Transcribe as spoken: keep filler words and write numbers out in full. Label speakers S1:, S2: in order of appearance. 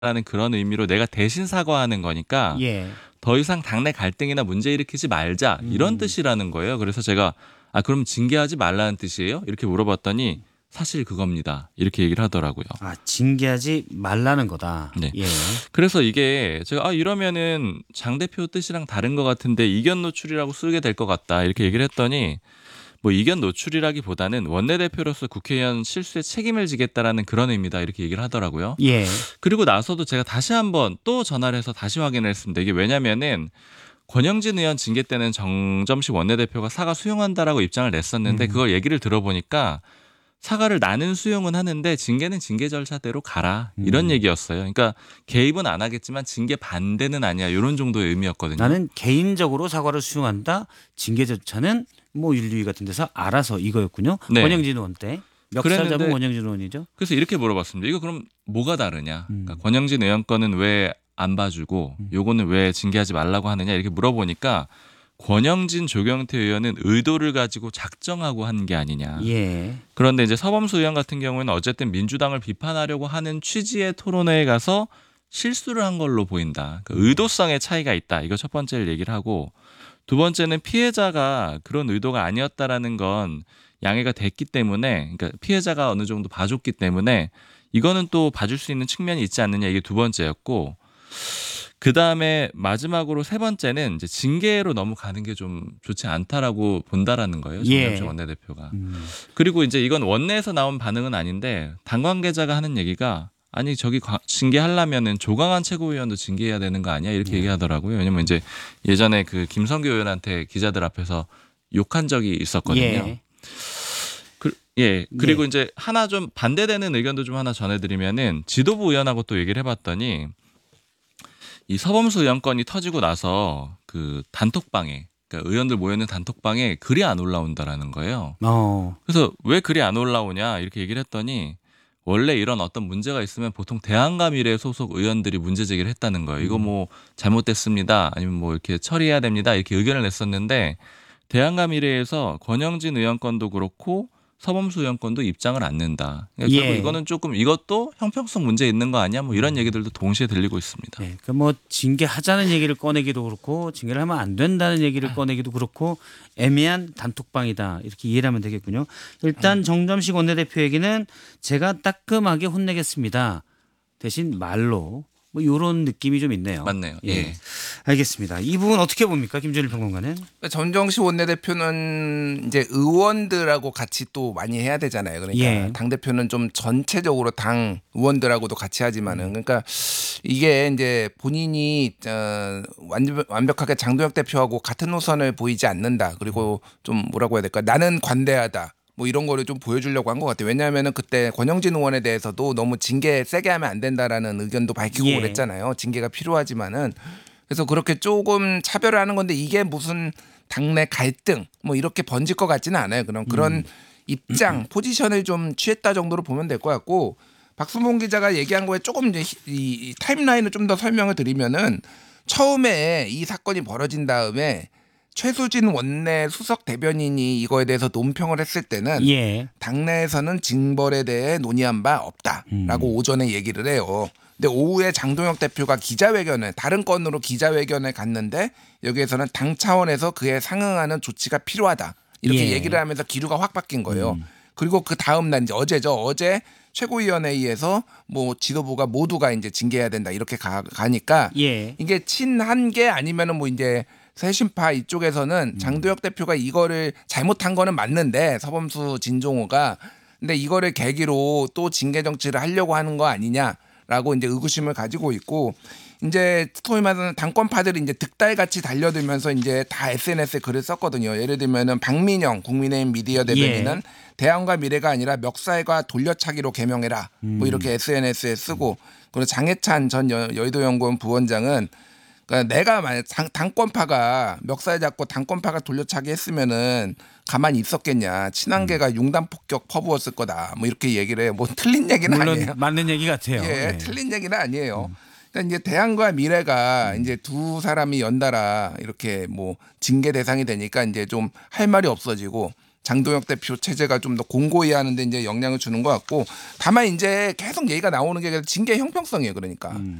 S1: 라는 그런 의미로 내가 대신 사과하는 거니까
S2: 예.
S1: 더 이상 당내 갈등이나 문제 일으키지 말자 이런
S2: 음.
S1: 뜻이라는 거예요. 그래서 제가 아 그럼 징계하지 말라는 뜻이에요? 이렇게 물어봤더니 사실 그겁니다. 이렇게 얘기를 하더라고요.
S2: 아, 징계하지 말라는 거다.
S1: 네.
S2: 예.
S1: 그래서 이게 제가 아 이러면은 장 대표 뜻이랑 다른 것 같은데 이견 노출이라고 쓰게 될 것 같다 이렇게 얘기를 했더니 뭐 이견 노출이라기보다는 원내대표로서 국회의원 실수에 책임을 지겠다라는 그런 의미다 이렇게 얘기를 하더라고요.
S2: 예.
S1: 그리고 나서도 제가 다시 한번 또 전화를 해서 다시 확인을 했습니다. 이게 왜냐면은 권영진 의원 징계 때는 정점식 원내대표가 사과 수용한다라고 입장을 냈었는데
S2: 음.
S1: 그걸 얘기를 들어보니까 사과를 나는 수용은 하는데 징계는 징계 절차대로 가라 이런
S2: 음.
S1: 얘기였어요. 그러니까 개입은 안 하겠지만 징계 반대는 아니야 이런 정도의 의미였거든요.
S2: 나는 개인적으로 사과를 수용한다. 징계 절차는 뭐 윤리위 같은 데서 알아서 이거였군요.
S1: 네.
S2: 권영진 의원 때. 멱살 잡은
S1: 그랬는데
S2: 권영진 의원이죠.
S1: 그래서 이렇게 물어봤습니다. 이거 그럼 뭐가 다르냐?
S2: 음.
S1: 그러니까 권영진 의원 거는 왜 안 봐주고 요거는 왜 징계하지 말라고 하느냐 이렇게 물어보니까 권영진 조경태 의원은 의도를 가지고 작정하고 한 게 아니냐.
S2: 예.
S1: 그런데 이제 서범수 의원 같은 경우에는 어쨌든 민주당을 비판하려고 하는 취지의 토론회에 가서 실수를 한 걸로 보인다. 그러니까 의도성의 차이가 있다. 이거 첫 번째를 얘기를 하고 두 번째는 피해자가 그런 의도가 아니었다라는 건 양해가 됐기 때문에 그러니까 피해자가 어느 정도 봐줬기 때문에 이거는 또 봐줄 수 있는 측면이 있지 않느냐 이게 두 번째였고 그 다음에 마지막으로 세 번째는 이제 징계로 넘어가는 게 좀 좋지 않다라고 본다라는 거예요. 정점식
S2: 예.
S1: 원내대표가.
S2: 음.
S1: 그리고 이제 이건 원내에서 나온 반응은 아닌데 당 관계자가 하는 얘기가 아니 저기 징계하려면은 조강한 최고위원도 징계해야 되는 거 아니야 이렇게
S2: 예.
S1: 얘기하더라고요. 왜냐면 이제 예전에 그 김성교 의원한테 기자들 앞에서 욕한 적이 있었거든요.
S2: 예.
S1: 그, 예. 그리고
S2: 네.
S1: 이제 하나 좀 반대되는 의견도 좀 하나 전해드리면은 지도부 의원하고 또 얘기를 해봤더니 이 서범수 의원 건이 터지고 나서 그 단톡방에 그러니까 의원들 모여있는 단톡방에 글이 안 올라온다라는 거예요.
S2: 어.
S1: 그래서 왜 글이 안 올라오냐 이렇게 얘기를 했더니 원래 이런 어떤 문제가 있으면 보통 대한과 미래 소속 의원들이 문제 제기를 했다는 거예요. 이거 뭐 잘못됐습니다. 아니면 뭐 이렇게 처리해야 됩니다. 이렇게 의견을 냈었는데 대한과 미래에서 권영진 의원 건도 그렇고 서범수 의원 건도 입장을 안 낸다. 그러니까
S2: 예.
S1: 결국 이거는 조금 이것도 형평성 문제 있는 거 아니야? 뭐 이런 얘기들도 동시에 들리고 있습니다.
S2: 네, 그 뭐 징계하자는 얘기를 꺼내기도 그렇고 징계를 하면 안 된다는 얘기를 꺼내기도 그렇고 애매한 단톡방이다 이렇게 이해를 하면 되겠군요. 일단 정점식 원내대표 얘기는 제가 따끔하게 혼내겠습니다. 대신 말로 뭐 이런 느낌이 좀 있네요.
S1: 맞네요.
S2: 예,
S1: 예.
S2: 알겠습니다. 이 부분 어떻게 봅니까, 김준일 평론가는?
S3: 전정식 원내대표는 이제 의원들하고 같이 또 많이 해야 되잖아요. 그러니까
S2: 예.
S3: 당 대표는 좀 전체적으로 당 의원들하고도 같이 하지만은 그러니까 이게 이제 본인이 어, 완전 완벽하게 장도혁 대표하고 같은 노선을 보이지 않는다. 그리고 좀 뭐라고 해야 될까? 나는 관대하다. 뭐 이런 거를 좀 보여주려고 한 것 같아요. 왜냐하면은 그때 권영진 의원에 대해서도 너무 징계 세게 하면 안 된다라는 의견도 밝히고
S2: 예.
S3: 그랬잖아요. 징계가 필요하지만은 그래서 그렇게 조금 차별을 하는 건데 이게 무슨 당내 갈등 뭐 이렇게 번질 것 같지는 않아요. 그런 그런
S2: 음.
S3: 입장 포지션을 좀 취했다 정도로 보면 될 것 같고 박순봉 기자가 얘기한 거에 조금 이제 이 타임라인을 좀 더 설명을 드리면은 처음에 이 사건이 벌어진 다음에 최수진 원내 수석 대변인이 이거에 대해서 논평을 했을 때는
S2: 예.
S3: 당내에서는 징벌에 대해 논의한 바 없다라고
S2: 음.
S3: 오전에 얘기를 해요. 근데 오후에 장동혁 대표가 기자회견을 다른 건으로 기자회견을 갔는데 여기에서는 당 차원에서 그에 상응하는 조치가 필요하다 이렇게
S2: 예.
S3: 얘기를 하면서 기류가 확 바뀐 거예요.
S2: 음.
S3: 그리고 그 다음 날 이제 어제죠. 어제 최고위원회의에서 뭐 지도부가 모두가 이제 징계해야 된다 이렇게 가, 가니까
S2: 예.
S3: 이게 친한 게 아니면은 뭐 이제 새신파 이쪽에서는 장도혁 대표가 이거를 잘못한 거는 맞는데 서범수 진종호가 근데 이거를 계기로 또 징계 정치를 하려고 하는 거 아니냐라고 이제 의구심을 가지고 있고 이제 소위 말하는 당권파들이 이제 득달같이 달려들면서 이제 다 에스엔에스에 글을 썼거든요. 예를 들면은 박민영 국민의힘 미디어 대변인은
S2: 예.
S3: 대안과 미래가 아니라 멱살과 돌려차기로 개명해라.
S2: 음.
S3: 뭐 이렇게 에스엔에스에 쓰고 그리고 장해찬 전 여, 여의도연구원 부원장은 그러니까 내가 만약 당, 당권파가 멱살 잡고 당권파가 돌려차기 했으면은 가만히 있었겠냐. 친한계가 융단 폭격 퍼부었을 거다. 뭐 이렇게 얘기를 해요. 뭐 틀린 얘기는
S2: 물론
S3: 아니에요.
S2: 맞는 얘기 같아요.
S3: 예,
S2: 네.
S3: 틀린 얘기는 아니에요. 그러니까 이제 대안과 미래가 이제 두 사람이 연달아 이렇게 뭐 징계 대상이 되니까 이제 좀 할 말이 없어지고 장동혁 대표 체제가 좀 더 공고히 하는데 이제 영향을 주는 것 같고 다만 이제 계속 얘기가 나오는 게 징계 형평성이에요. 그러니까.
S2: 음.